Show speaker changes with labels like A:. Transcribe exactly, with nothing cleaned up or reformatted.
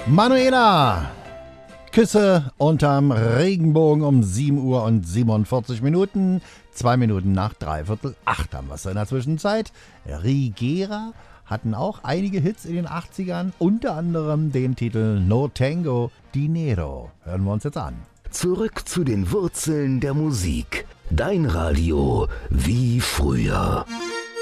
A: Manuela, Küsse unterm Regenbogen um sieben Uhr und siebenundvierzig Minuten. Zwei Minuten nach dreiviertel acht haben wir es in der Zwischenzeit. Rigera hatten auch einige Hits in den achtzigern, unter anderem den Titel No Tango Dinero. Hören wir uns jetzt an.
B: Zurück zu den Wurzeln der Musik. Dein Radio wie früher.